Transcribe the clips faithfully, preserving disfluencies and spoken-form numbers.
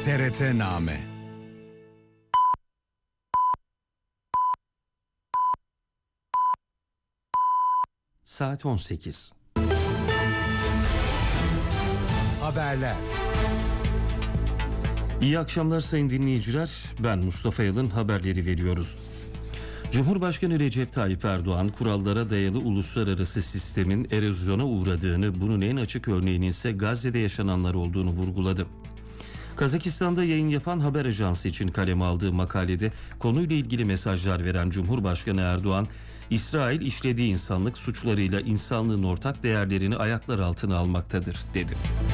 T R T-Name. Saat on sekiz. Haberler. İyi akşamlar sayın dinleyiciler. Ben Mustafa Yalın, haberleri veriyoruz. Cumhurbaşkanı Recep Tayyip Erdoğan, kurallara dayalı uluslararası sistemin erozyona uğradığını, bunun en açık örneğinin ise Gazze'de yaşananlar olduğunu vurguladı. Kazakistan'da yayın yapan haber ajansı için kaleme aldığı makalede konuyla ilgili mesajlar veren Cumhurbaşkanı Erdoğan, İsrail işlediği insanlık suçlarıyla insanlığın ortak değerlerini ayaklar altına almaktadır, dedi.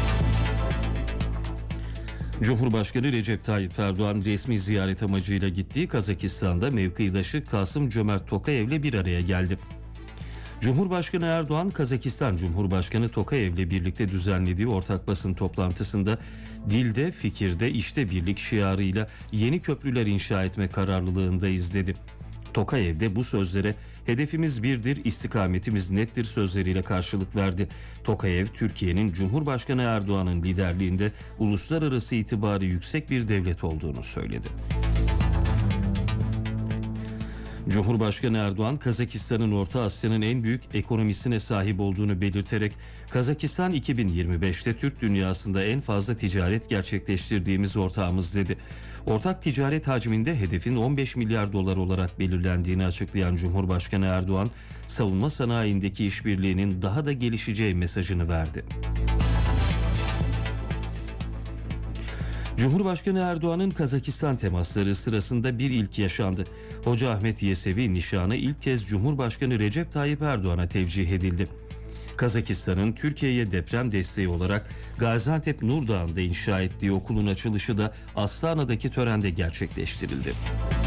Cumhurbaşkanı Recep Tayyip Erdoğan resmi ziyaret amacıyla gittiği Kazakistan'da mevkidaşı Kasım-Cömert Tokayev'le bir araya geldi. Cumhurbaşkanı Erdoğan, Kazakistan Cumhurbaşkanı Tokayev'le birlikte düzenlediği ortak basın toplantısında dilde, fikirde, işte birlik şiarıyla yeni köprüler inşa etme kararlılığındayız, dedi. Tokayev de bu sözlere "Hedefimiz birdir, istikametimiz nettir" sözleriyle karşılık verdi. Tokayev, Türkiye'nin Cumhurbaşkanı Erdoğan'ın liderliğinde uluslararası itibarı yüksek bir devlet olduğunu söyledi. Cumhurbaşkanı Erdoğan, Kazakistan'ın Orta Asya'nın en büyük ekonomisine sahip olduğunu belirterek, "Kazakistan iki bin yirmi beşte Türk dünyasında en fazla ticaret gerçekleştirdiğimiz ortağımız" dedi. Ortak ticaret hacminde hedefin on beş milyar dolar olarak belirlendiğini açıklayan Cumhurbaşkanı Erdoğan, savunma sanayindeki işbirliğinin daha da gelişeceği mesajını verdi. Cumhurbaşkanı Erdoğan'ın Kazakistan temasları sırasında bir ilk yaşandı. Hoca Ahmet Yesevi nişanı ilk kez Cumhurbaşkanı Recep Tayyip Erdoğan'a tevcih edildi. Kazakistan'ın Türkiye'ye deprem desteği olarak Gaziantep Nur Dağı'nda inşa ettiği okulun açılışı da Astana'daki törende gerçekleştirildi.